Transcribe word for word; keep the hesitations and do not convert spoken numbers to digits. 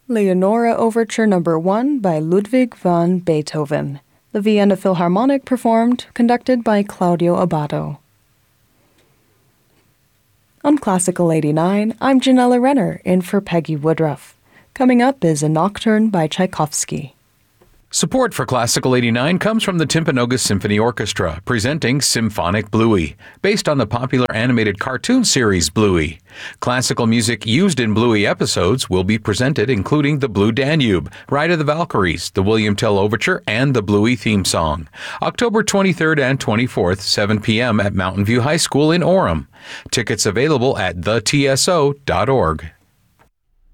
Leonora Overture Number one by Ludwig van Beethoven. The Vienna Philharmonic performed, conducted by Claudio Abbado. On Classical eighty-nine, I'm Janella Renner, in for Peggy Woodruff. Coming up is a Nocturne by Tchaikovsky. Support for Classical eighty-nine comes from the Timpanogos Symphony Orchestra, presenting Symphonic Bluey, based on the popular animated cartoon series Bluey. Classical music used in Bluey episodes will be presented, including the Blue Danube, Ride of the Valkyries, the William Tell Overture, and the Bluey theme song. October twenty-third and twenty-fourth, seven p.m. at Mountain View High School in Orem. Tickets available at the t s o dot org.